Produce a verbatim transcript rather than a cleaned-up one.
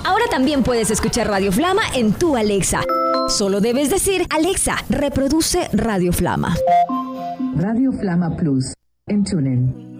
Ahora también puedes escuchar Radio Flama en tu Alexa. Solo debes decir, Alexa, reproduce Radio Flama. Radio Flama Plus en TuneIn.